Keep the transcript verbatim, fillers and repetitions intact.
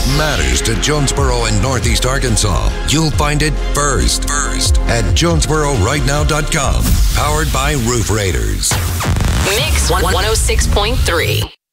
matters to Jonesboro and Northeast Arkansas, you'll find it first, first at Jonesboro Right Now dot com. Powered by Roof Raiders. Mix one oh six point three.